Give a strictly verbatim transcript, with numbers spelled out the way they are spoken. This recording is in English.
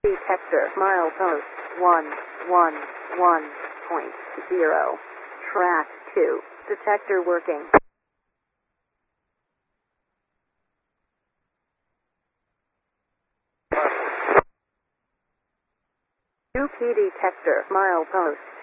Detector milepost one one one point zero. Track two. Detector working. U P detector milepost